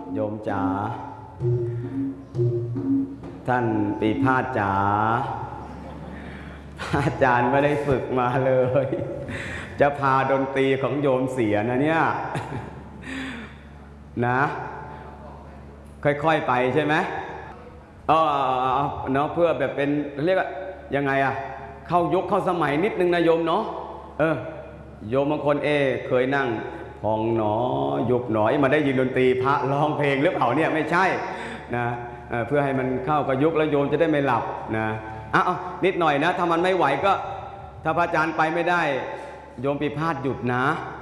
โยมจ๋าท่านปีพาสจ๋าอาจารย์ไม่ได้ฝึกมาเลยจะพาดนตรีของโยมเสียนะเนี่ยนะค่อยๆไปใช่ไหมเนาะเพื่อแบบเป็นเรียกว่ายังไงอะเข้ายุคเข้าสมัยนิดนึงนะโยมเนาะโยมบางคนเคยนั่งพองหนอยุบหนอมาได้ยินดนตรีพระร้องเพลงหรือเปล่าเนี่ยไม่ใช่นะเพื่อให้มันเข้ากับยุคแล้วโยมจะได้ไม่หลับนะนิดหน่อยนะถ้ามันไม่ไหวก็ถ้าพระอาจารย์ไปไม่ได้โยมปีพาสหยุดนะ